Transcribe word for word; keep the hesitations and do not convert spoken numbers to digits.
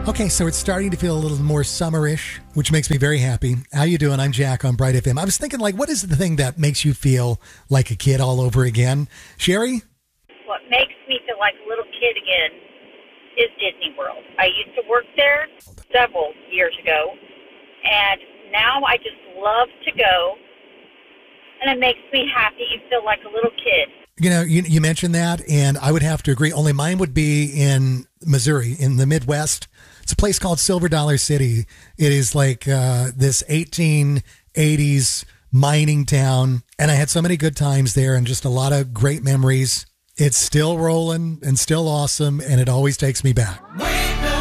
Okay, so it's starting to feel a little more summerish, which makes me very happy. How you doing? I'm Jack on Bright F M. I was thinking, like, what is the thing that makes you feel like a kid all over again? Sherry? What makes me feel like a little kid again is Disney World. I used to work there several years ago, and now I just love to go, and it makes me happy. You feel like a little kid. You know, you, you mentioned that, and I would have to agree. Only mine would be in Missouri, in the Midwest. It's a place called Silver Dollar City. It is like uh, this eighteen eighties mining town, and I had so many good times there and just a lot of great memories. It's still rolling and still awesome, and it always takes me back.